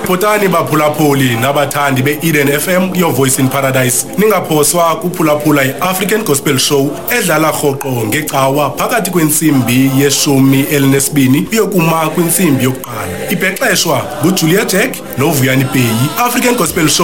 Photani baphulaphuli nabathandi beEden FM your voice in paradise. Ningaphoswa kuphulaphula iAfrican Gospel Show edlala rhoqo ngecawa phakathi kwensimbi yeshumi elinesibini iyokuma kwinsimbi yokuqala. Ibhexeshwa nguJulia Jack noVuyani Bey. African Gospel Show